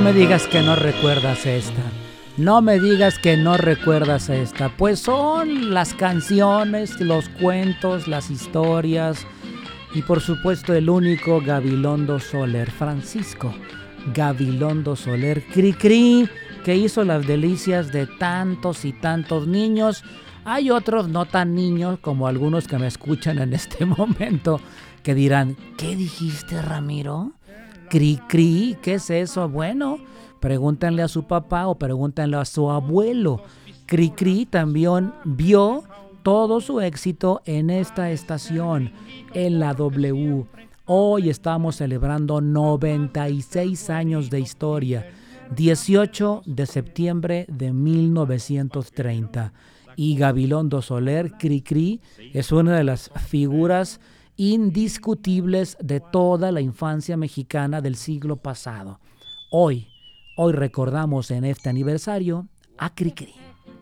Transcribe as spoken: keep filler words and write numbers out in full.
me digas que no recuerdas esta. No me digas que no recuerdas esta. Pues son las canciones, los cuentos, las historias y por supuesto el único Gabilondo Soler, Francisco Gabilondo Soler, Cri Cri, que hizo las delicias de tantos y tantos niños. Hay otros no tan niños como algunos que me escuchan en este momento que dirán, ¿qué dijiste, Ramiro? Cri Cri, ¿qué es eso? Bueno, pregúntenle a su papá o pregúntenle a su abuelo. Cri Cri también vio todo su éxito en esta estación, en la W. Hoy estamos celebrando noventa y seis años de historia, dieciocho de septiembre de mil novecientos treinta. Y Gabilondo Soler, Cri Cri, es una de las figuras indiscutibles de toda la infancia mexicana del siglo pasado. Hoy, hoy recordamos en este aniversario a Cri Cri.